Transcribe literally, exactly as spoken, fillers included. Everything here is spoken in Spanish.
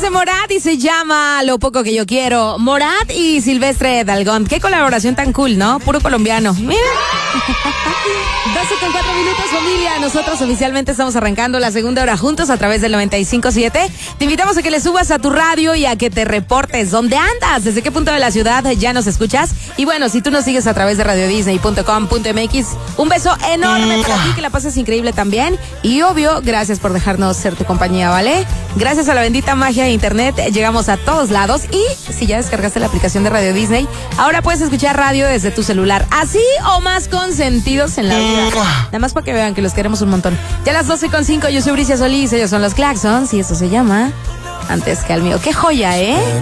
de Morat y se llama Lo poco que yo quiero. Morat y Silvestre Dangond. Qué colaboración tan cool, ¿no? Puro colombiano. Mira. doce con cuatro minutos, familia. Nosotros oficialmente estamos arrancando la segunda hora juntos a través del noventa y cinco punto siete. Te invitamos a que le subas a tu radio y a que te reportes dónde andas, desde qué punto de la ciudad ya nos escuchas. Y bueno, si tú nos sigues a través de radio disney punto com punto m x, un beso enorme para ti, que la pases increíble también. Y obvio, gracias por dejarnos ser tu compañía, ¿vale? Gracias a la bendita magia de internet, llegamos a todos lados. Y si ya descargaste la aplicación de Radio Disney, ahora puedes escuchar radio desde tu celular, así o más consentidos en la vida. Nada más para que vean que los queremos un montón. Ya a las doce con cinco, yo soy Bricia Solís, ellos son los Claxons y eso se llama Antes que al mío. ¡Qué joya, eh!